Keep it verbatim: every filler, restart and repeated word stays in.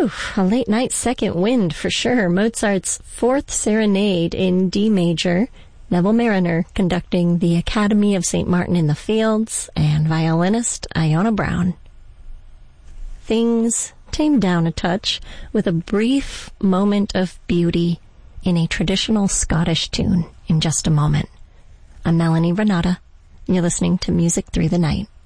Whew, a late night second wind for sure. Mozart's Fourth Serenade in D major, Neville Mariner conducting the Academy of Saint Martin in the Fields, and violinist Iona Brown. Things tamed down a touch with a brief moment of beauty in a traditional Scottish tune in just a moment. I'm Melanie Renata, and you're listening to Music Through the Night.